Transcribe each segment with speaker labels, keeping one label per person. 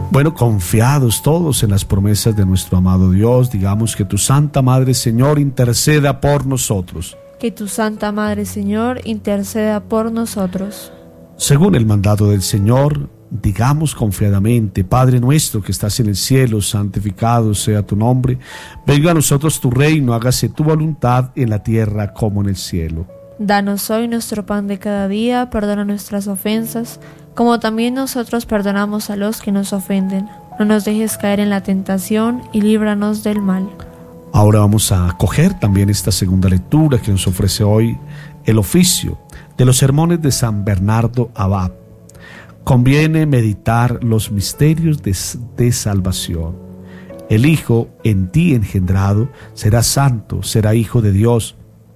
Speaker 1: Bueno, confiados todos en las promesas de nuestro amado Dios, digamos que tu Santa Madre, Señor, interceda por nosotros.
Speaker 2: Que tu Santa Madre, Señor, interceda por nosotros.
Speaker 1: Según el mandato del Señor, digamos confiadamente: Padre nuestro que estás en el cielo, santificado sea tu nombre. Venga a nosotros tu reino, hágase tu voluntad en la tierra como en el cielo.
Speaker 2: Danos hoy nuestro pan de cada día, perdona nuestras ofensas, como también nosotros perdonamos a los que nos ofenden. No nos dejes caer en la tentación y líbranos del mal.
Speaker 1: Ahora vamos a acoger también esta segunda lectura que nos ofrece hoy el oficio de los sermones de San Bernardo Abad. Conviene meditar los misterios de salvación. El Hijo en ti engendrado será santo, será Hijo de Dios.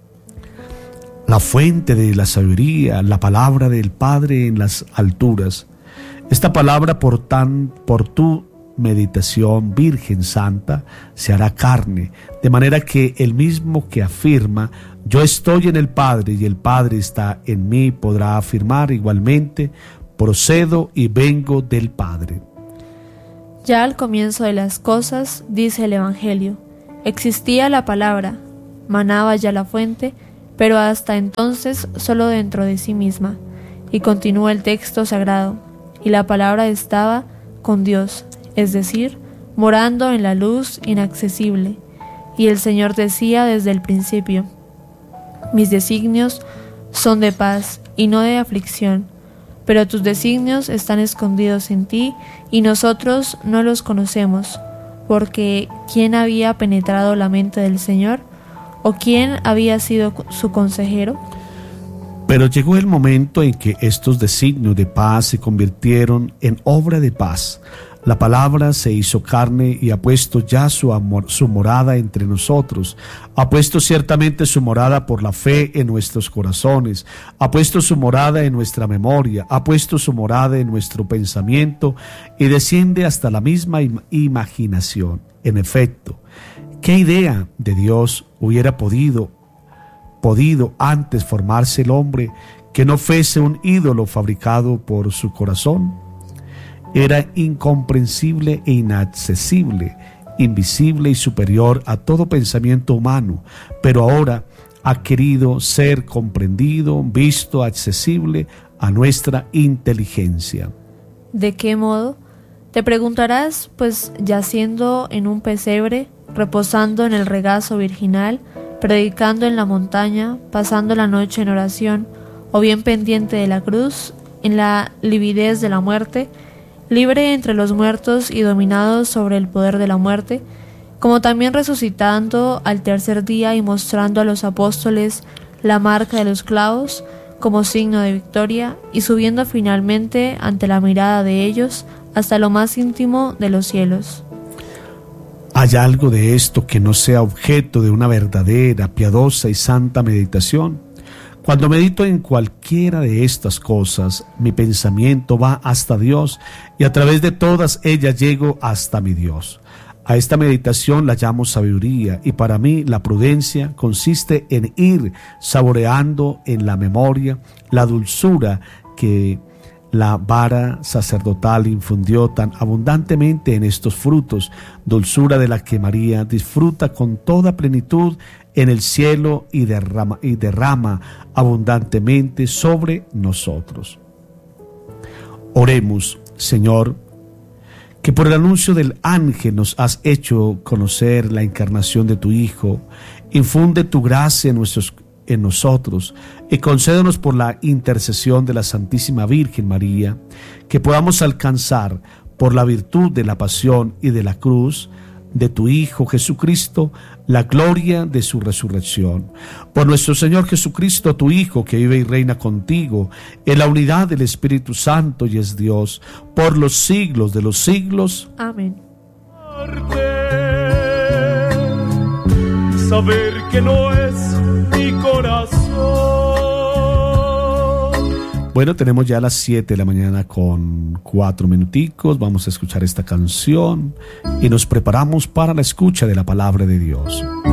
Speaker 1: La fuente de la sabiduría, la palabra del Padre en las alturas. Esta palabra por tu meditación, Virgen Santa, se hará carne, de manera que el mismo que afirma: yo estoy en el Padre y el Padre está en mí, podrá afirmar igualmente: procedo y vengo del Padre.
Speaker 2: Ya al comienzo de las cosas, dice el Evangelio, existía la palabra, manaba ya la fuente, pero hasta entonces solo dentro de sí misma. Y continúa el texto sagrado: y la palabra estaba con Dios, es decir, morando en la luz inaccesible. Y el Señor decía desde el principio: mis designios son de paz y no de aflicción, pero tus designios están escondidos en ti y nosotros no los conocemos, porque ¿quién había penetrado la mente del Señor? ¿O quién había sido su consejero?
Speaker 1: Pero llegó el momento en que estos designios de paz se convirtieron en obra de paz. La palabra se hizo carne y ha puesto ya su morada entre nosotros. Ha puesto ciertamente su morada por la fe en nuestros corazones. Ha puesto su morada en nuestra memoria. Ha puesto su morada en nuestro pensamiento y desciende hasta la misma imaginación. En efecto, ¿qué idea de Dios hubiera podido antes formarse el hombre que no fuese un ídolo fabricado por su corazón? Era incomprensible e inaccesible, invisible y superior a todo pensamiento humano, pero ahora ha querido ser comprendido, visto, accesible a nuestra inteligencia.
Speaker 2: ¿De qué modo? Te preguntarás, pues yaciendo en un pesebre, reposando en el regazo virginal, predicando en la montaña, pasando la noche en oración, o bien pendiente de la cruz, en la lividez de la muerte, libre entre los muertos y dominado sobre el poder de la muerte, como también resucitando al tercer día y mostrando a los apóstoles la marca de los clavos como signo de victoria, y subiendo finalmente ante la mirada de ellos hasta lo más íntimo de los cielos.
Speaker 1: ¿Hay algo de esto que no sea objeto de una verdadera, piadosa y santa meditación? Cuando medito en cualquiera de estas cosas, mi pensamiento va hasta Dios y a través de todas ellas llego hasta mi Dios. A esta meditación la llamo sabiduría, y para mí la prudencia consiste en ir saboreando en la memoria la dulzura que la vara sacerdotal infundió tan abundantemente en estos frutos, dulzura de la que María disfruta con toda plenitud en el cielo y derrama abundantemente sobre nosotros. Oremos. Señor, que por el anuncio del ángel nos has hecho conocer la encarnación de tu Hijo, infunde tu gracia en nosotros y concédenos por la intercesión de la Santísima Virgen María, que podamos alcanzar por la virtud de la pasión y de la cruz de tu Hijo Jesucristo, la gloria de su resurrección. Por nuestro Señor Jesucristo, tu Hijo, que vive y reina contigo en la unidad del Espíritu Santo y es Dios, por los siglos de los siglos.
Speaker 2: Amén.
Speaker 3: Saber que no es mi corazón.
Speaker 1: Bueno, tenemos ya las 7 de la mañana con 4 minuticos. Vamos a escuchar esta canción y nos preparamos para la escucha de la palabra de Dios.